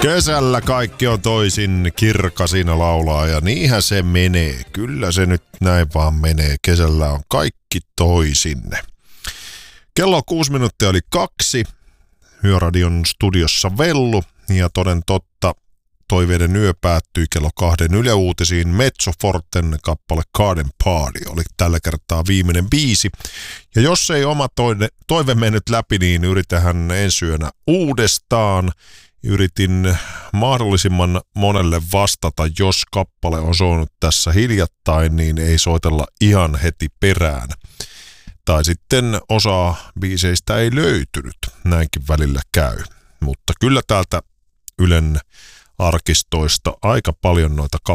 Kesällä kaikki on toisin, kirkasina laulaa ja niinhän se menee. Kyllä se nyt näin vaan menee. Kesällä on kaikki toisin. Kello 2:06. Yöradion studiossa Vellu ja toden totta toiveiden yö päättyi kello 2 Yle Uutisiin. Mezzo Forten kappale Garden Party oli tällä kertaa viimeinen biisi. Ja jos ei oma toive mennyt läpi, niin yritähän ensi yönä uudestaan. Yritin mahdollisimman monelle vastata, jos kappale on soinut tässä hiljattain, niin ei soitella ihan heti perään. Tai sitten osa biiseistä ei löytynyt, näinkin välillä käy. Mutta kyllä täältä Ylen arkistoista aika paljon noita